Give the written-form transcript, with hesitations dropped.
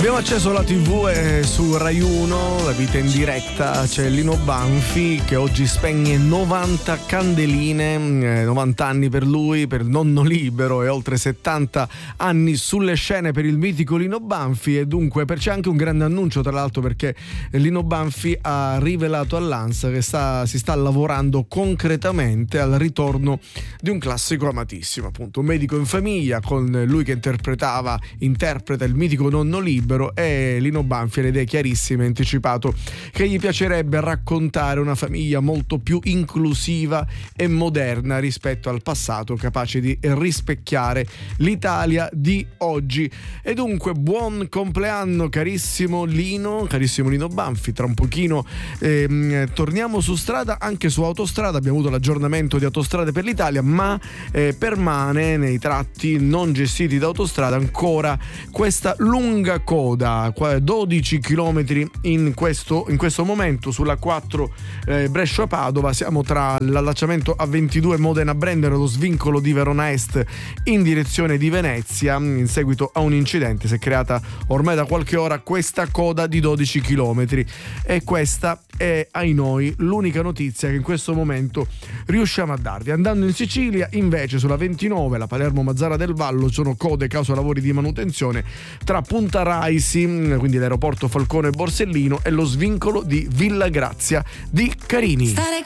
Abbiamo acceso la TV e su Rai 1, la vita in diretta, c'è Lino Banfi che oggi spegne 90 candeline, 90 anni per lui, per il nonno libero, e oltre 70 anni sulle scene per il mitico Lino Banfi. E dunque c'è anche un grande annuncio, tra l'altro, perché Lino Banfi ha rivelato all'ANSA che si sta lavorando concretamente al ritorno di un classico amatissimo, appunto Un medico in famiglia, con lui che interpreta il mitico nonno libero. E Lino Banfi ha le idee chiarissime, ha anticipato che gli piacerebbe raccontare una famiglia molto più inclusiva e moderna rispetto al passato, capace di rispecchiare l'Italia di oggi. E dunque buon compleanno carissimo Lino Banfi. Tra un pochino torniamo su strada, anche su autostrada. Abbiamo avuto l'aggiornamento di Autostrade per l'Italia, ma permane nei tratti non gestiti da autostrada ancora questa lunga coda, 12 km in questo momento sulla 4 Brescia-Padova. Siamo tra l'allacciamento A22 Modena-Brendero e lo svincolo di Verona Est in direzione di Venezia. In seguito a un incidente si è creata ormai da qualche ora questa coda di 12 km, e questa è, ai noi, l'unica notizia che in questo momento riusciamo a darvi. Andando in Sicilia, invece, sulla 29, la Palermo-Mazzara del Vallo, sono code causa lavori di manutenzione tra Punta Raisi, quindi l'aeroporto Falcone Borsellino, e lo svincolo di Villa Grazia di Carini. Stare